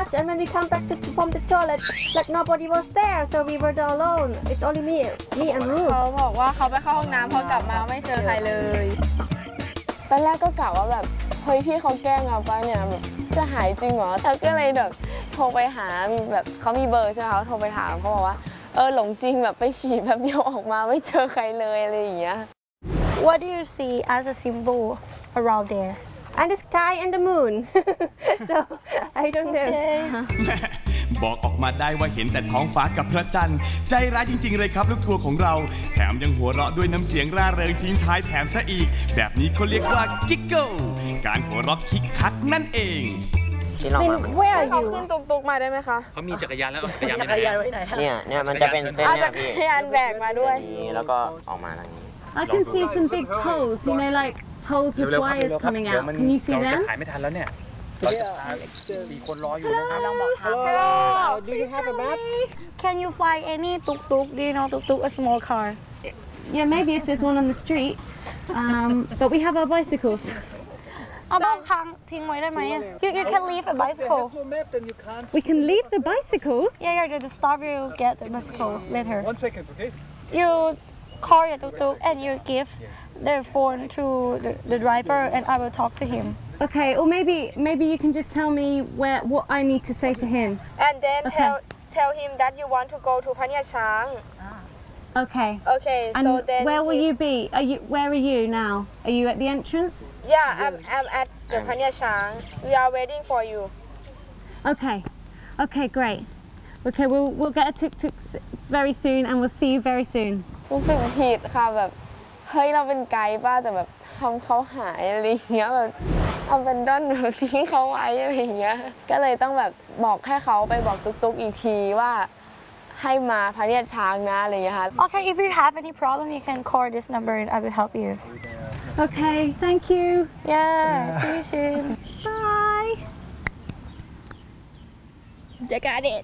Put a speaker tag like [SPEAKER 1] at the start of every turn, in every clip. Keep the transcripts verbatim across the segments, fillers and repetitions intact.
[SPEAKER 1] much, and when we come back to, from the toilet, like nobody was there, so we were alone. It's only me, me and Ruth.
[SPEAKER 2] เขาบอกว่าเขาไปเข้าห้องน้ำพอกลับมาไม่เจอใครเลยตอนแรกก็กะว่าแบบเฮ้ยพี่เขาแกล้งเราปะเนี่ยแบบจะหายจริงเหรอแต่ก็เลยแบบโทรไปหามีแบบเขามีเบอร์ใช่ไหมเขาโทรไปถามเขาบอกว่าเออหลงจริงแบบไปฉี่แบบเดียวออกมาไม่เจอใครเลยอะไรอย่างเงี้ย
[SPEAKER 3] What do you see as a symbol around there?
[SPEAKER 1] And the sky and the moon. So I don't know.
[SPEAKER 4] บอกออกมาได้ว่าเห็นแต่ท้องฟ้ากับพระจันทร์ใจร้ายจริงๆเลยครับลูกทัวร์ของเราแถมยังหัวเราะด้วยน้ำเสียงร่าเริงทิ้งท้ายแถมซะอีกแบบนี้เขาเรียกว่ากิกเกิลการหัวเราะคิกคักนั่นเอง
[SPEAKER 1] Where are
[SPEAKER 2] เขา
[SPEAKER 1] you?
[SPEAKER 2] ขึ้นตุกๆมาได้ไหมคะ
[SPEAKER 5] เขามีจักรยานแล้วเอาจักรยานไปไหน
[SPEAKER 6] เนี่ยเนี่ยมันจะเป็นเส้น
[SPEAKER 2] อาจ
[SPEAKER 6] เนี่
[SPEAKER 2] จะ
[SPEAKER 6] ยพี่
[SPEAKER 2] พยานแบกมาด้วย
[SPEAKER 6] นี้แล้วก็ออกมาทางนี้
[SPEAKER 7] I can see some big poles, you know, like poles with wires coming out. Can you see
[SPEAKER 5] เราจะ
[SPEAKER 7] them?
[SPEAKER 5] ถ่ายไม่ทันแล้วเนี่ยเราจะพาสี่คนรออยู่นะครับ
[SPEAKER 3] Do you have a map? Can you find any tuk tuk? Do you know tuk tuk, a small car?
[SPEAKER 7] Yeah, maybe if there's one on the street. Um, but we have our bicycles.
[SPEAKER 3] เอาบ้างค้างทิ้งไว้ได้ไหม You you can leave a bicycle.
[SPEAKER 7] We can leave the bicycles?
[SPEAKER 3] Yeah, yeah, the stop you get the bicycle later.
[SPEAKER 8] One second, okay?
[SPEAKER 3] You call your tuk tuk and you give the phone to the, the driver and I will talk to him.
[SPEAKER 7] Okay, or maybe maybe you can just tell me where what I need to say to him.
[SPEAKER 2] and then tell tell him that you want to go to พะเนียดช้าง
[SPEAKER 7] Okay.
[SPEAKER 2] okay
[SPEAKER 7] And
[SPEAKER 2] so then
[SPEAKER 7] where will you be? Are you where are you now? Are you at the entrance?
[SPEAKER 2] yeah I'm I'm at the พะเนียดช้าง we are waiting for you
[SPEAKER 7] Okay. Okay, great. Okay, we'll we'll get a tuk tuk very soon and we'll see you very soon.
[SPEAKER 2] รู้สึกผิดค่ะแบบเฮ้ยเราเป็นไกด์ป้าแต่แบบทำเขาหายอะไรอย่างเงี้ยแบบเอาเป็นด้นแบบทิ้งเขาไว้อะไรอย่างเงี้ยก็เลยต้องแบบบอกให้เขาไปบอกตุ๊กๆอีกทีว่าให้มาพะเนียดช้างนะอะไรอย่างเงี้ยค่ะ
[SPEAKER 3] Okay, if you have any problem, you can call this number and I will help you.
[SPEAKER 7] Okay, thank you.
[SPEAKER 3] Yeah, see you soon.
[SPEAKER 7] Bye.
[SPEAKER 1] They got it.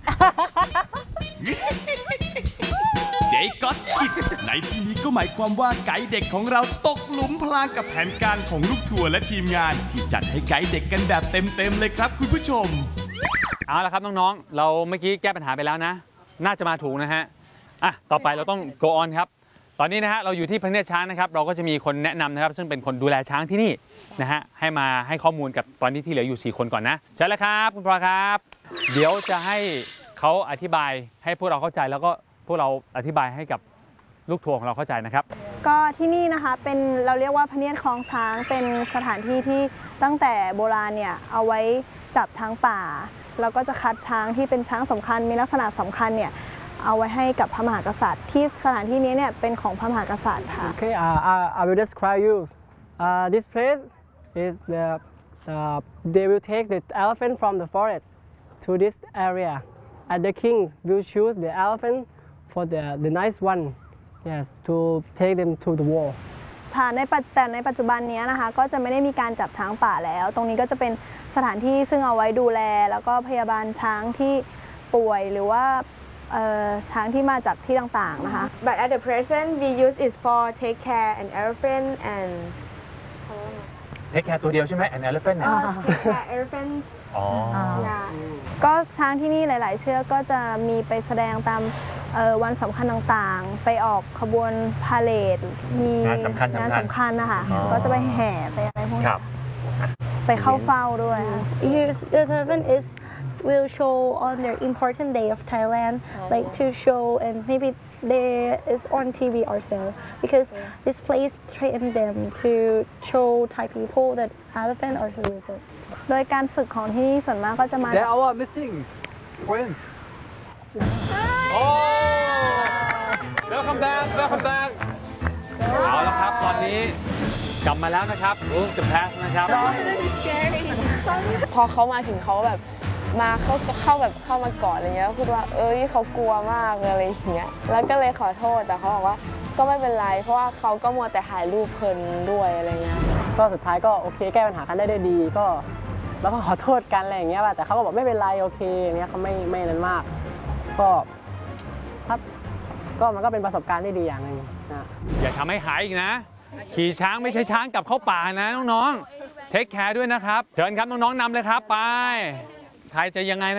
[SPEAKER 4] They got it ในที่นี้ก็หมายความว่าไกด์เด็กของเราตกหลุมพรางกับแผนการของลูกทัวร์และทีมงานที่จัดให้ไกด์เด็กกันแบบเต็มๆเลยครับคุณผู้ชม
[SPEAKER 5] เอาละครับน้องๆเราเมื่อกี้แก้ปัญหาไปแล้วนะน่าจะมาถูกนะฮะอ่ะต่อไปเราต้อง go on ครับตอนนี้นะฮะเราอยู่ที่พะเนียดช้างนะครับเราก็จะมีคนแนะนำนะครับซึ่งเป็นคนดูแลช้างที่นี่นะฮะให้มาให้ข้อมูลกับตอนนี้ที่เหลืออยู่สี่คนก่อนนะใช่แล้วครับคุณพลอยครับเดี๋ยวจะให้เขาอธิบายให้พวกเราเข้าใจแล้วก็พวกเราอธิบายให้กับลูกทัวร์ของเราเข้าใจนะครับ
[SPEAKER 9] ก็ที่นี่นะคะเป็นเราเรียกว่าพะเนียดคลองช้างเป็นสถานที่ที่ตั้งแต่โบราณเนี่ยเอาไว้จับช้างป่าแล้วก็จะคัดช้างที่เป็นช้างสำคัญมีลักษณะสำคัญเนี่ยเอาไว้ให้กับพระมหากษัตริย์ที่สถานที่นี้เนี่ยเป็นของพระมหากษัตริย์ค่ะ
[SPEAKER 10] Okay, uh, I, I will describe you. Uh, this place is the uh, they will take the elephant from the forest to this area, and the king will choose the elephant for the the nice one, yes, to take them to the wall.
[SPEAKER 9] ค่ะในแต่ในปัจจุบันนี้นะคะก็จะไม่ได้มีการจับช้างป่าแล้วตรงนี้ก็จะเป็นสถานที่ซึ่งเอาไว้ดูแลแล้วก็พยาบาลช้างที่ป่วยหรือว่าช้างที่มาจากที่ต่างๆนะคะ
[SPEAKER 2] but at the present we use it for take care an elephant and
[SPEAKER 5] take care ตัวเดียวใช่ไหม an elephant เนี่ย
[SPEAKER 2] take care elephants
[SPEAKER 5] อ๋อ
[SPEAKER 9] ก็ช้างที่นี่หลายๆเชือกก็จะมีไปแสดงตามวันสำคัญต่างๆไปออกขบวนพาเลทมีงานสำคัญงานสำคัญนะคะก็จะไปแห่ไปอะไรพวกนี้ไปเข้าเฝ้าด้วยค่ะ
[SPEAKER 3] The elephant is will show on their important day of Thailand, like to show and maybe there is on T V also because this place train them to show Thai people that elephant are so visit.
[SPEAKER 9] โดยการฝึกของที่นี่ส่วนมากก็จะมา
[SPEAKER 8] They are our missing friends.
[SPEAKER 5] Oh welcome back welcome back เอาละครับตอนนี้กลับมาแล้วนะครับรู้จะแพ้นะครับ
[SPEAKER 2] พอเขามาถึงเขาแบบมาเขาเข้าแบบเข้ามากอดอะไรเงี้ยพูดว่าเอ้ยเขากลัวมากอะไรอย่างเงี้ยแล้วก็เลยขอโทษแต่เขาบอกว่าก็ไม่เป็นไรเพราะว่าเขาก็มัวแต่ถ่ายรูปเพลินด้วยอะไรเงี้ย
[SPEAKER 10] ก็สุดท้ายก็โอเคแก้ปัญหากันได้ด้วยดีก็แล้วก็ขอโทษกันอะไรอย่างเงี้ยแต่เขาก็บอกไม่เป็นไรโอเคอย่างเงี้ยเขาไม่ไม่นั้นมากก็ครับก็มันก็เป็นประสบการณ์ที่ดีอย่างหนึ่งนะ
[SPEAKER 5] อย่าทำให้หายอีกนะขี่ช้างไม่ใช่ช้างกลับเข้าป่านะน้องๆเทคแคร์ด้วยนะครับเชิญครับน้องๆนำเลยครับไปใครจะยังไงนะ